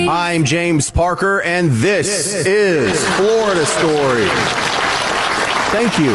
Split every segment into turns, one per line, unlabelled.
I'm James Parker, and this is Florida Story. Thank you.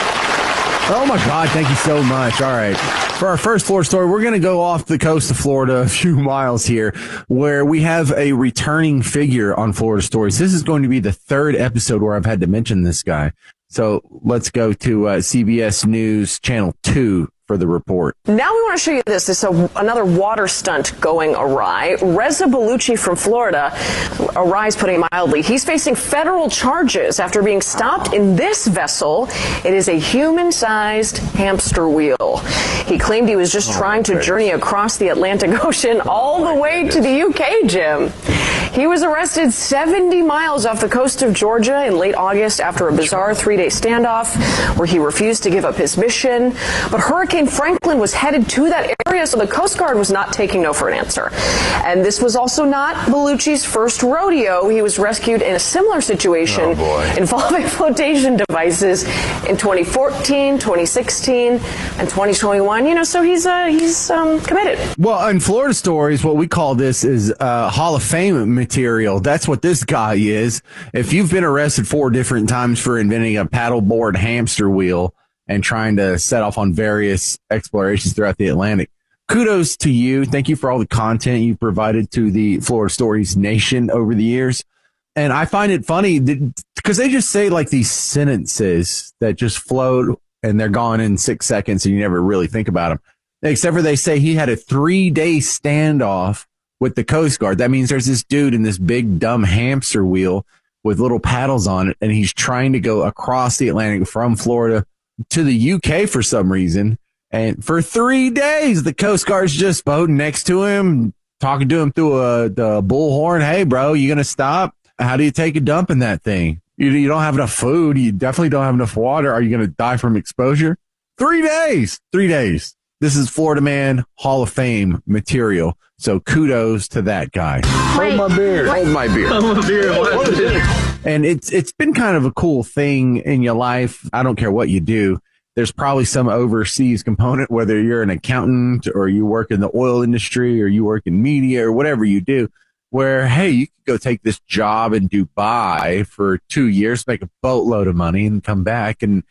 Oh, my God. Thank you so much. All right. For our first Florida story, we're going to go off the coast of Florida a few miles here, where we have a returning figure on Florida Stories. This is going to be the third episode where I've had to mention this guy. So let's go to CBS News Channel 2 for the report.
Now we want to show you this. This is another water stunt going awry. Reza Bellucci from Florida, awry is putting it mildly. He's facing federal charges after being stopped in this vessel. It is a human-sized hamster wheel. He claimed he was just trying to journey across the Atlantic Ocean all the way to the UK, Jim. He was arrested 70 miles off the coast of Georgia in late August after a bizarre three-day standoff where he refused to give up his mission. But Hurricane Franklin was headed to that area, so the Coast Guard was not taking no for an answer. And this was also not Bellucci's first rodeo. He was rescued in a similar situation involving flotation devices in 2014, 2016, and 2021. You know, so he's committed.
Well, in Florida Stories, what we call this is Hall of Fame material. That's what this guy is. If you've been arrested 4 different times for inventing a paddleboard hamster wheel and trying to set off on various explorations throughout the Atlantic, kudos to you. Thank you for all the content you provided to the Florida Stories Nation over the years. And I find it funny because they just say like these sentences that just float and they're gone in 6 seconds and you never really think about them. Except for they say he had a 3-day standoff with the Coast Guard. That means there's this dude in this big dumb hamster wheel with little paddles on it, and he's trying to go across the Atlantic from Florida to the UK for some reason. And for 3 days, the Coast Guard's just boating next to him, talking to him through the bullhorn. Hey, bro, you going to stop? How do you take a dump in that thing? You don't have enough food. You definitely don't have enough water. Are you going to die from exposure? 3 days. 3 days. This is Florida Man Hall of Fame material. So kudos to that guy.
Hold my beer.
Hold my beer.
Hold my beer. What is it?
And it's been kind of a cool thing in your life. I don't care what you do. There's probably some overseas component, whether you're an accountant or you work in the oil industry or you work in media or whatever you do, where, hey, you could go take this job in Dubai for 2 years, make a boatload of money and come back and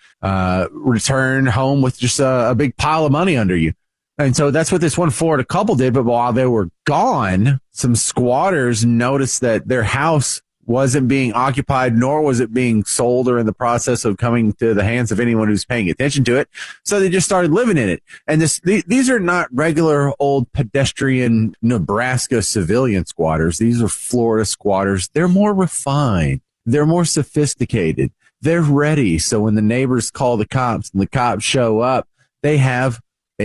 return home with just a big pile of money under you. And so that's what this one Florida couple did. But while they were gone, some squatters noticed that their house wasn't being occupied, nor was it being sold or in the process of coming to the hands of anyone who's paying attention to it. So they just started living in it. And these are not regular old pedestrian Nebraska civilian squatters. These are Florida squatters. They're more refined. They're more sophisticated. They're ready. So when the neighbors call the cops and the cops show up, they have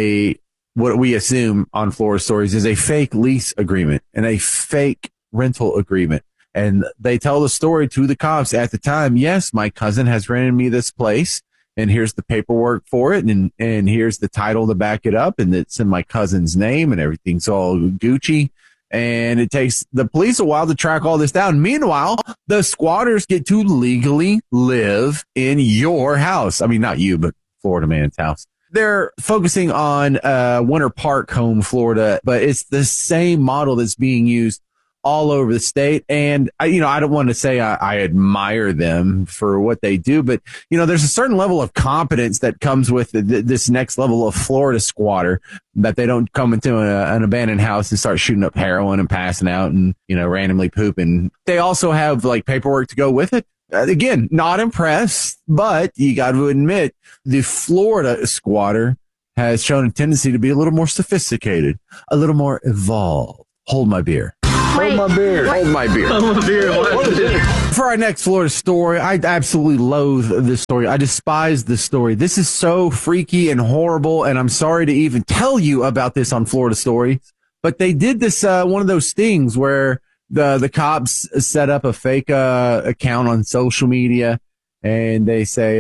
what we assume on Florida Stories is a fake lease agreement and a fake rental agreement. And they tell the story to the cops at the time. Yes, my cousin has rented me this place, and here's the paperwork for it, and here's the title to back it up, and it's in my cousin's name, and everything's all Gucci. And it takes the police a while to track all this down. Meanwhile, the squatters get to legally live in your house. I mean, not you, but Florida Man's house. They're focusing on Winter Park Home, Florida, but it's the same model that's being used all over the state. And I don't want to say I admire them for what they do, but there's a certain level of competence that comes with this next level of Florida squatter, that they don't come into an abandoned house and start shooting up heroin and passing out and, randomly pooping. They also have like paperwork to go with it. Again, not impressed, but you got to admit the Florida squatter has shown a tendency to be a little more sophisticated, a little more evolved. Hold my beer.
Hold my beer.
Hold my beer.
Hold my beer. What is it?
For our next Florida story, I absolutely loathe this story. I despise this story. This is so freaky and horrible, and I'm sorry to even tell you about this on Florida Story. But they did this, one of those things where the cops set up a fake account on social media, and they say,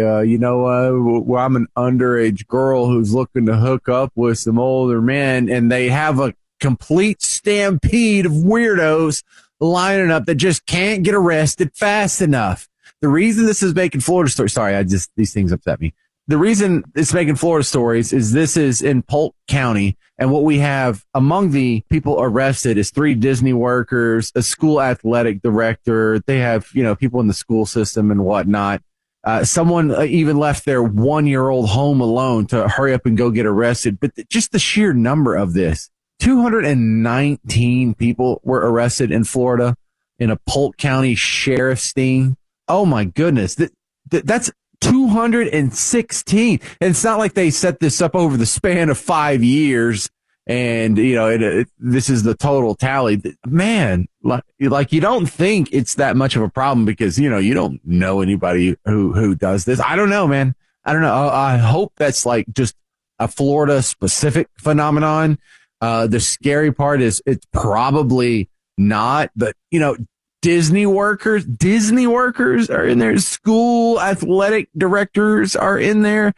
well, I'm an underage girl who's looking to hook up with some older men, and they have a complete stampede of weirdos lining up that just can't get arrested fast enough. The reason this is making Florida Story, sorry, these things upset me. the reason it's making Florida stories is this is in Polk County. And what we have among the people arrested is 3 Disney workers, a school athletic director. They have, people in the school system and whatnot. Someone even left their 1-year-old home alone to hurry up and go get arrested. But just the sheer number of this, 219 people were arrested in Florida in a Polk County sheriff's sting. Oh my goodness. That's 216. And it's not like they set this up over the span of 5 years and, this is the total tally. Man, like you don't think it's that much of a problem because, you don't know anybody who does this. I don't know, man. I don't know. I hope that's like just a Florida specific phenomenon. The scary part is it's probably not, but, Disney workers are in there. School athletic directors are in there.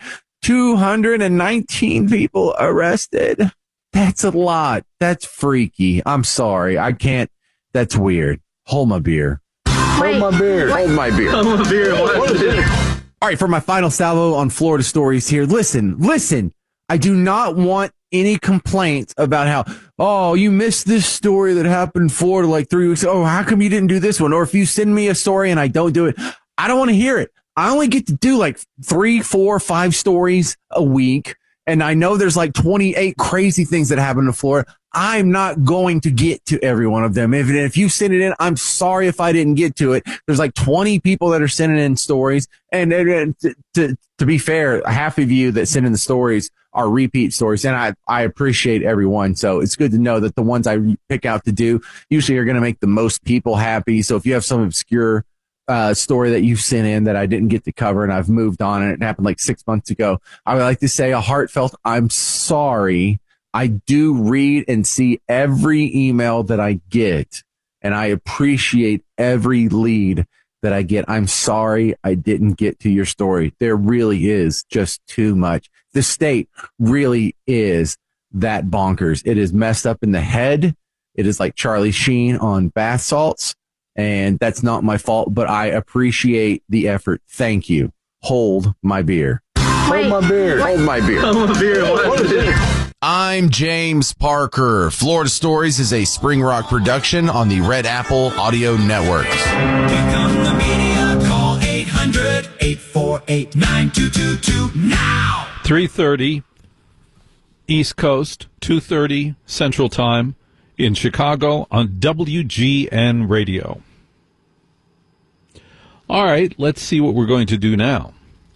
219 people arrested. That's a lot. That's freaky. I'm sorry. I can't. That's weird. Hold my beer.
Hold my beer.
Hold my beer.
Hold my beer. What is it?
All right. For my final salvo on Florida stories here. Listen. I do not want any complaints about how, you missed this story that happened in Florida like 3 weeks. Oh, how come you didn't do this one? Or if you send me a story and I don't do it, I don't want to hear it. I only get to do like 3, 4, 5 stories a week. And I know there's like 28 crazy things that happen in Florida. I'm not going to get to every one of them. If you send it in, I'm sorry if I didn't get to it. There's like 20 people that are sending in stories. And to be fair, half of you that send in the stories are repeat stories. And I appreciate everyone. So it's good to know that the ones I pick out to do usually are going to make the most people happy. So if you have some obscure story that you've sent in that I didn't get to cover and I've moved on and it happened like 6 months ago, I would like to say a heartfelt, I'm sorry. I do read and see every email that I get and I appreciate every lead that I get. I'm sorry I didn't get to your story. There really is just too much. The state really is that bonkers. It is messed up in the head. It is like Charlie Sheen on bath salts. And that's not my fault, but I appreciate the effort. Thank you. Hold my beer.
Hold my beer.
Hold my beer.
Hold my beer. What is it?
I'm James Parker. Florida Stories is a Spring Rock production on the Red Apple Audio Network.
Become the media. Call 800-848-9222 now.
3:30 East Coast, 2:30 Central Time in Chicago on WGN Radio. All right, let's see what we're going to do now.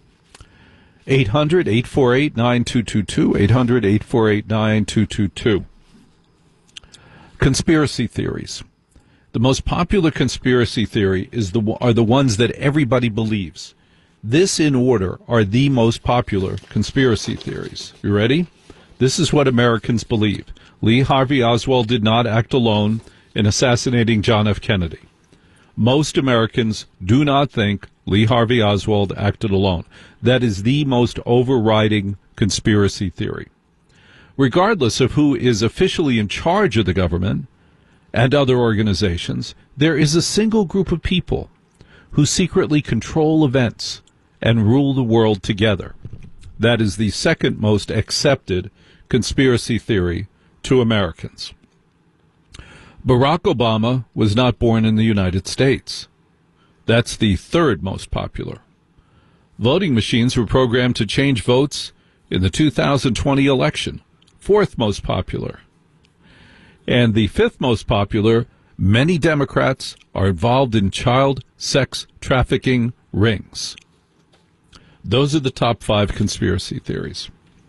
800-848-9222, 800-848-9222. Conspiracy theories. The most popular conspiracy theory are the ones that everybody believes. This, in order, are the most popular conspiracy theories. You ready? This is what Americans believe. Lee Harvey Oswald did not act alone in assassinating John F. Kennedy. Most Americans do not think Lee Harvey Oswald acted alone. That is the most overriding conspiracy theory. Regardless of who is officially in charge of the government and other organizations, there is a single group of people who secretly control events and rule the world together. That is the second most accepted conspiracy theory to Americans. Barack Obama was not born in the United States. That's the third most popular. Voting machines were programmed to change votes in the 2020 election. Fourth most popular. And the fifth most popular, many Democrats are involved in child sex trafficking rings. Those are the top 5 conspiracy theories.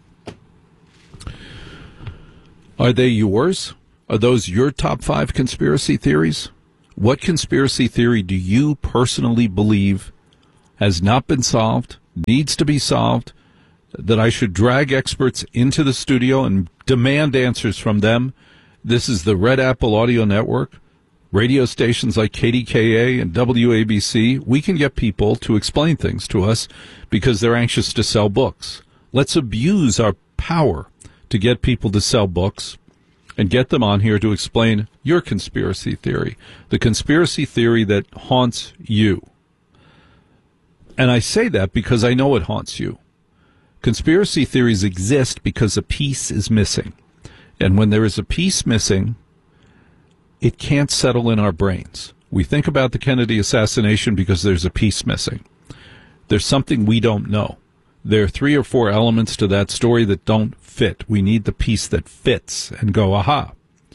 Are they yours? Are those your top 5 conspiracy theories? What conspiracy theory do you personally believe has not been solved, needs to be solved, that I should drag experts into the studio and demand answers from them? This is the Red Apple Audio Network. Radio stations like KDKA and WABC, we can get people to explain things to us because they're anxious to sell books. Let's abuse our power to get people to sell books and get them on here to explain your conspiracy theory, the conspiracy theory that haunts you. And I say that because I know it haunts you. Conspiracy theories exist because a piece is missing. And when there is a piece missing, it can't settle in our brains. We think about the Kennedy assassination because there's a piece missing. There's something we don't know. There are 3 or 4 elements to that story that don't fit. We need the piece that fits and go, aha.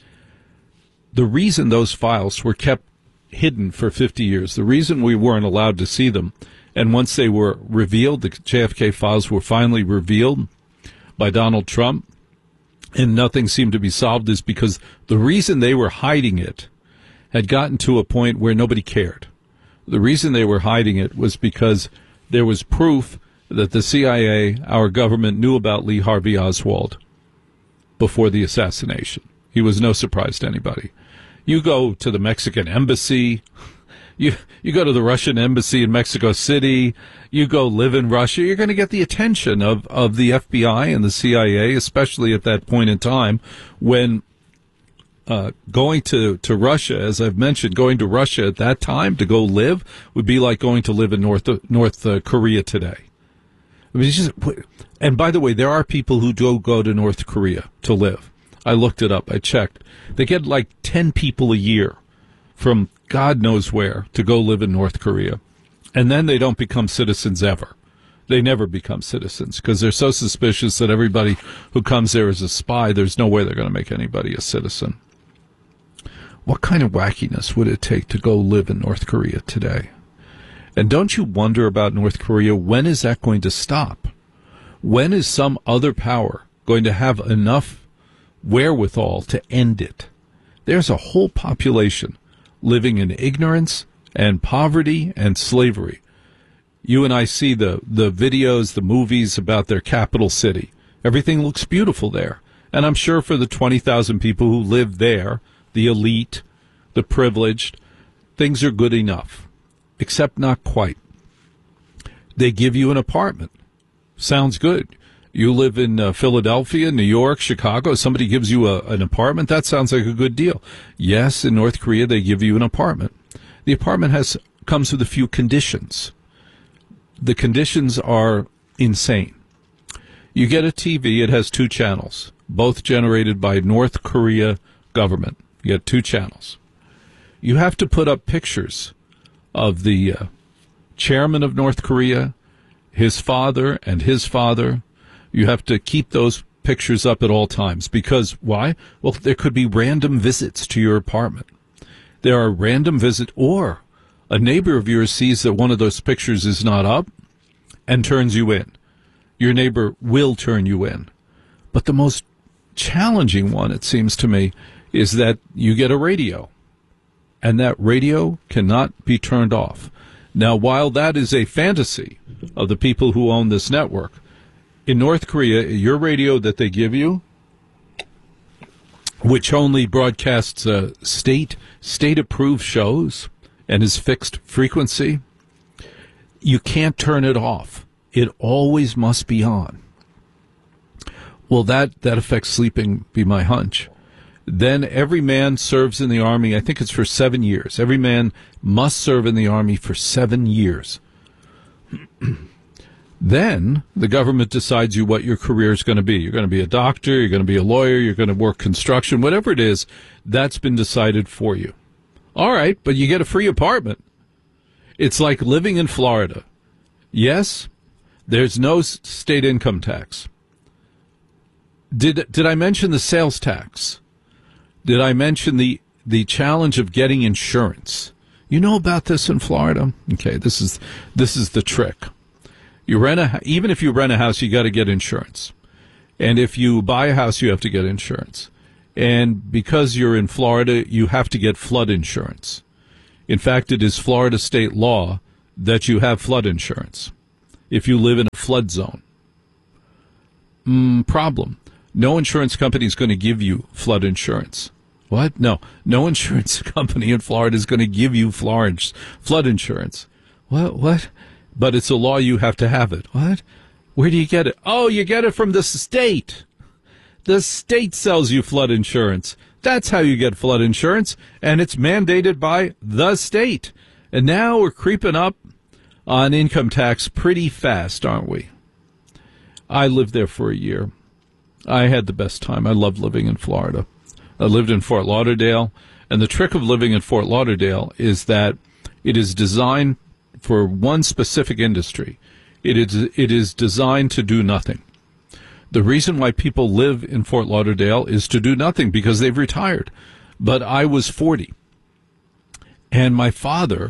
The reason those files were kept hidden for 50 years, the reason we weren't allowed to see them, and once they were revealed, the JFK files were finally revealed by Donald Trump, and nothing seemed to be solved, is because the reason they were hiding it had gotten to a point where nobody cared. The reason they were hiding it was because there was proof that the CIA, our government, knew about Lee Harvey Oswald before the assassination. He was no surprise to anybody. You go to the Mexican embassy, you go to the Russian embassy in Mexico City, you go live in Russia, you're going to get the attention of the FBI and the CIA, especially at that point in time when going to Russia, as I've mentioned, going to Russia at that time to go live would be like going to live in North Korea today. I mean, and by the way, there are people who do go to North Korea to live. I looked it up. I checked. They get like 10 people a year from God knows where to go live in North Korea. And then they don't become citizens ever. They never become citizens because they're so suspicious that everybody who comes there is a spy. There's no way they're going to make anybody a citizen. What kind of wackiness would it take to go live in North Korea today? And don't you wonder about North Korea? When is that going to stop? When is some other power going to have enough wherewithal to end it? There's a whole population living in ignorance and poverty and slavery. You and I see the videos, the movies about their capital city. Everything looks beautiful there. And I'm sure for the 20,000 people who live there, the elite, the privileged, things are good enough. Except not quite. They give you an apartment. Sounds good. You live in Philadelphia, New York, Chicago. Somebody gives you an apartment. That sounds like a good deal. Yes, in North Korea, they give you an apartment. The apartment comes with a few conditions. The conditions are insane. You get a TV. It has 2 channels, both generated by North Korea government. You get 2 channels. You have to put up pictures of the chairman of North Korea, his father, and his father. You have to keep those pictures up at all times. Because, why? Well, there could be random visits to your apartment. There are random visits, or a neighbor of yours sees that one of those pictures is not up and turns you in. Your neighbor will turn you in. But the most challenging one, it seems to me, is that you get a radio. And that radio cannot be turned off. Now, while that is a fantasy of the people who own this network, in North Korea, your radio that they give you, which only broadcasts state-approved shows and is fixed frequency, you can't turn it off. It always must be on. Well, that affects sleeping, be my hunch. Then every man serves in the Army, I think it's for 7 years. Every man must serve in the Army for 7 years. Then the government decides what your career is going to be. You're going to be a doctor, you're going to be a lawyer, you're going to work construction, whatever it is, that's been decided for you. All right, but you get a free apartment. It's like living in Florida. Yes, there's no state income tax. Did I mention the sales tax? Did I mention the challenge of getting insurance? You know about this in Florida? Okay, this is the trick. You even if you rent a house, you got to get insurance. And if you buy a house, you have to get insurance. And because you're in Florida, you have to get flood insurance. In fact, it is Florida state law that you have flood insurance if you live in a flood zone. Problem. No insurance company is going to give you flood insurance. What? No insurance company in Florida is going to give you flood insurance. What? But it's a law, you have to have it. What? Where do you get it? Oh, you get it from the state. The state sells you flood insurance. That's how you get flood insurance, and it's mandated by the state. And now we're creeping up on income tax pretty fast, aren't we? I lived there for a year. I had the best time. I loved living in Florida. I lived in Fort Lauderdale, and the trick of living in Fort Lauderdale is that it is designed for one specific industry. It is designed to do nothing. The reason why people live in Fort Lauderdale is to do nothing because they've retired. But I was 40, and my father